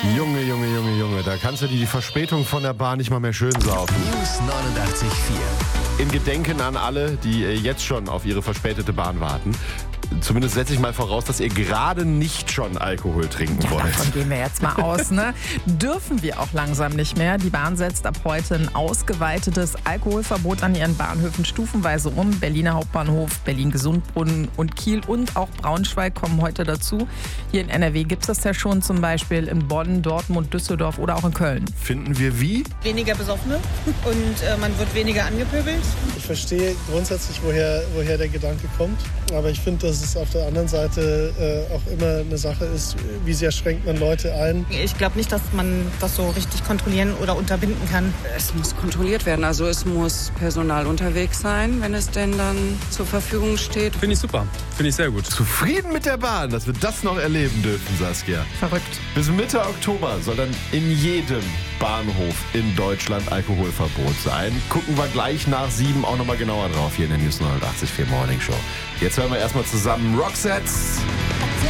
Junge, da kannst du die Verspätung von der Bahn nicht mal mehr schön saufen. News 89.4. Im Gedenken an alle, die jetzt schon auf ihre verspätete Bahn warten. Zumindest setze ich mal voraus, dass ihr gerade nicht schon Alkohol trinken wollt. Davon gehen wir jetzt mal aus, ne? Dürfen wir auch langsam nicht mehr. Die Bahn setzt ab heute ein ausgeweitetes Alkoholverbot an ihren Bahnhöfen stufenweise um. Berliner Hauptbahnhof, Berlin-Gesundbrunnen und Kiel und auch Braunschweig kommen heute dazu. Hier in NRW gibt es das ja schon, zum Beispiel in Bonn, Dortmund, Düsseldorf oder auch in Köln. Finden wir wie? Weniger Besoffene und man wird weniger angepöbelt. Ich verstehe grundsätzlich, woher der Gedanke kommt. Aber ich finde, dass es auf der anderen Seite auch immer eine Sache ist, wie sehr schränkt man Leute ein. Ich glaube nicht, dass man das so richtig kontrollieren oder unterbinden kann. Es muss kontrolliert werden. Also es muss Personal unterwegs sein, wenn es denn dann zur Verfügung steht. Finde ich super. Finde ich sehr gut. Zufrieden mit der Bahn, dass wir das noch erleben dürfen, Saskia. Verrückt. Bis Mitte Oktober soll dann in jedem Bahnhof in Deutschland Alkoholverbot sein. Gucken wir gleich nach 7 auch nochmal genauer drauf hier in der News 89.4 Morning Show. Jetzt hören wir erstmal zusammen Roxette.